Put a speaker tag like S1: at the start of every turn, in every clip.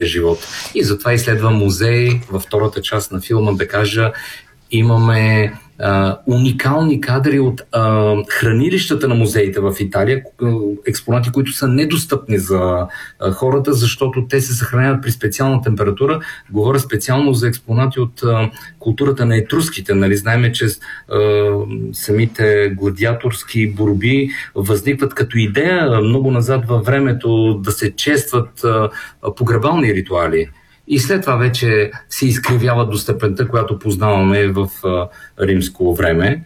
S1: живот. И затова изследва музей. Във втората част на филма, да кажа, имаме уникални кадри от хранилищата на музеите в Италия, експонати, които са недостъпни за хората, защото те се съхраняват при специална температура. Говоря специално за експонати от културата на етруските. Нали? Знаеме, че самите гладиаторски борби възникват като идея много назад във времето да се честват погребални ритуали. И след това вече се изкривява до степента, която познаваме в римско време.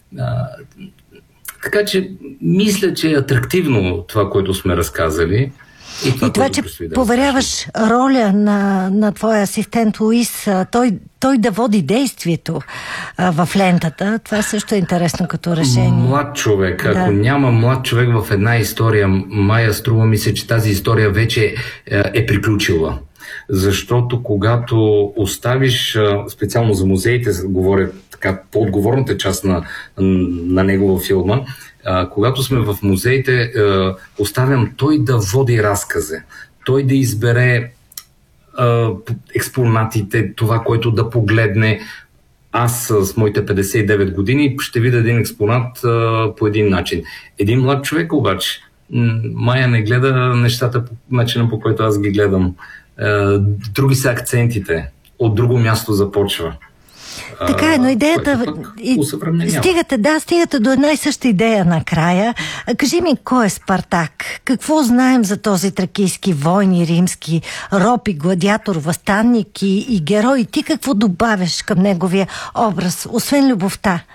S1: Така че мисля, че е атрактивно това, което сме разказали.
S2: И това, че поверяваш роля на твоя асистент Луис, той да води действието в лентата, това също е интересно като решение.
S1: Млад човек. Ако няма млад човек в една история, Майя, струва ми се, че тази история вече е приключила. Защото когато оставиш, специално за музеите, говоря така по отговорната част на негова филма, когато сме в музеите, оставям той да води разказа, той да избере експонатите, това, което да погледне. Аз с моите 59 години ще видя един експонат по един начин. Един млад човек обаче, Майя не гледа нещата по начина, по който аз ги гледам. Други са акцентите. От друго място започва.
S2: Така е, но идеята... Стигате до една и съща идея накрая. Кажи ми, кой е Спартак? Какво знаем за този тракийски войни, римски роб и гладиатор, въстанник и герой? Ти какво добавяш към неговия образ, освен любовта?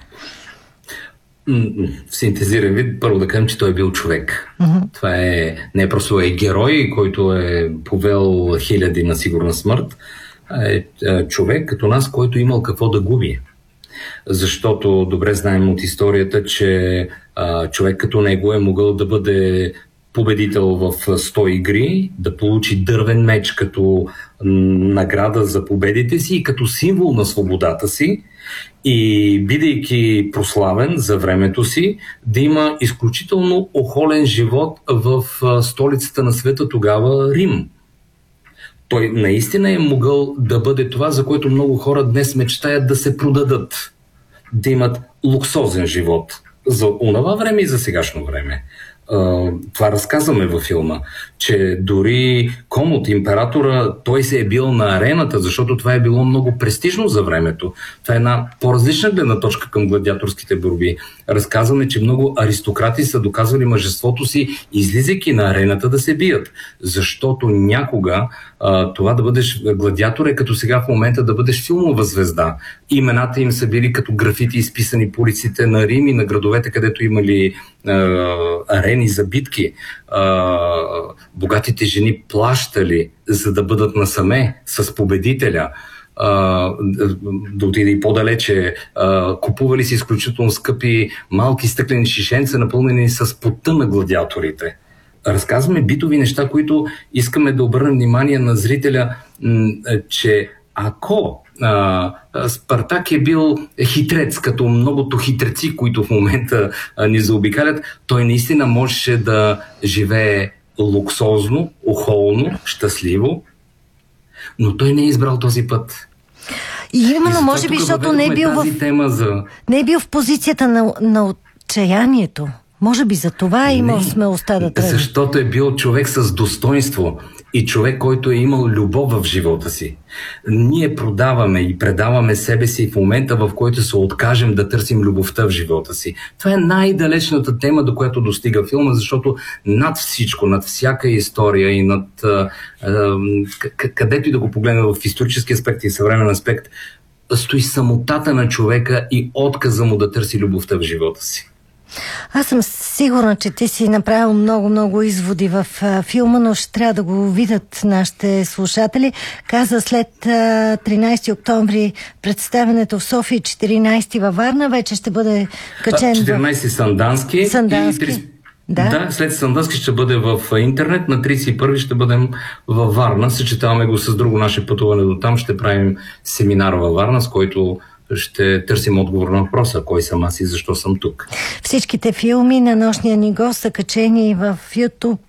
S1: В синтезиран вид, първо да кажем, че той е бил човек. Това не е просто герой, който е повел хиляди на сигурна смърт, е човек като нас, който имал какво да губи. Защото добре знаем от историята, че човек като него е могъл да бъде победител в 100 игри, да получи дървен меч като награда за победите си и като символ на свободата си, и бидейки прославен за времето си, да има изключително охолен живот в столицата на света тогава, Рим. Той наистина е могъл да бъде това, за което много хора днес мечтаят да се продадат, да имат луксозен живот за онова време и за сегашно време. Това разказваме във филма, че дори Комод, императора, той се е бил на арената, защото това е било много престижно за времето. Това е една по-различна гледна точка към гладиаторските борби. Разказваме, че много аристократи са доказвали мъжеството си, излизайки на арената да се бият. Защото някога това да бъдеш гладиатор е като сега в момента да бъдеш филмова звезда. Имената им са били като графити, изписани по улиците на Рим и на градовете, където имали арени за битки. Богатите жени плащали, за да бъдат насаме с победителя. Да отиде и по-далече, купували си изключително скъпи малки стъклени шишенца, напълнени с потта на гладиаторите. Разказваме битови неща, които искаме да обърнем внимание на зрителя, че ако Спартак е бил хитрец, като многото хитреци, които в момента ни заобикалят, той наистина можеше да живее луксозно, охолно, щастливо, но той не е избрал този път.
S2: И именно, може би, защото не е бил в позицията на отчаянието. Може би за това е имал смелостта да тръгне.
S1: Защото е бил човек с достоинство и човек, който е имал любов в живота си. Ние продаваме и предаваме себе си в момента, в който се откажем да търсим любовта в живота си. Това е най-далечната тема, до която достига филма, защото над всичко, над всяка история и над където и да го погледнем в исторически аспект и съвременен аспект, стои самотата на човека и отказа му да търси любовта в живота си.
S2: Аз съм сигурна, че ти си направил много изводи в филма, но ще трябва да го видят нашите слушатели. Каза след 13 октомври представенето в София, 14 във Варна, вече ще бъде качен
S1: 14 Сандански. Да, след Сандански ще бъде в интернет, на 31 ще бъдем във Варна, съчетаваме го с друго наше пътуване до там, ще правим семинар във Варна, с който ще търсим отговор на въпроса, кой съм аз и защо съм тук.
S2: Всичките филми на Нощния ни гост са качени в YouTube